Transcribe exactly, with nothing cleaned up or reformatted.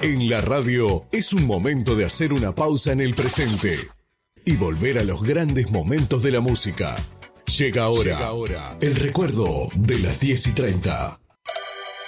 En la radio es un momento de hacer una pausa en el presente y volver a los grandes momentos de la música. Llega ahora, Llega ahora el recuerdo de las diez y treinta.